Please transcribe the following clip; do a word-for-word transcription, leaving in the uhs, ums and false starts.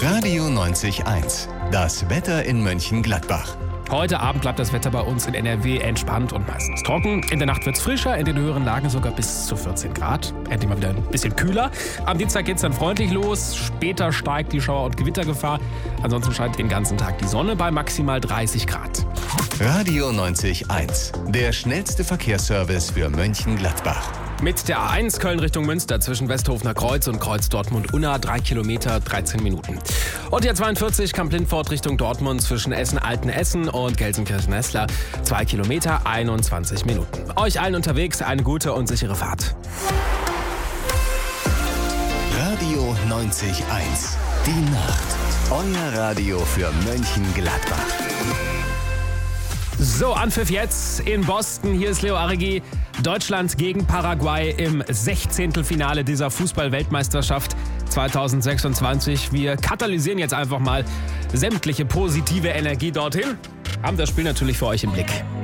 Radio neunzig eins. Das Wetter in Mönchengladbach. Heute Abend bleibt das Wetter bei uns in N R W entspannt und meistens trocken. In der Nacht wird es frischer, in den höheren Lagen sogar bis zu vierzehn Grad. Endlich mal wieder ein bisschen kühler. Am Dienstag geht es dann freundlich los. Später steigt die Schauer- und Gewittergefahr. Ansonsten scheint den ganzen Tag die Sonne bei maximal dreißig Grad. Radio neunzig eins. Der schnellste Verkehrsservice für Mönchengladbach. Mit der A eins Köln Richtung Münster zwischen Westhofener Kreuz und Kreuz Dortmund-Unna drei Kilometer, dreizehn Minuten. Und die A zweiundvierzig Kamp-Lindfort Richtung Dortmund zwischen Essen-Altenessen und Gelsenkirchen-Nessler zwei Kilometer, einundzwanzig Minuten. Euch allen unterwegs eine gute und sichere Fahrt. Radio neunzig eins. Die Nacht. Euer Radio für Mönchengladbach. So, Anpfiff jetzt in Boston. Hier ist Leo Arigi. Deutschland gegen Paraguay im Sechzehntelfinale dieser Fußball-Weltmeisterschaft zwanzig sechsundzwanzig. Wir katalysieren jetzt einfach mal sämtliche positive Energie dorthin. Haben das Spiel natürlich für euch im Blick.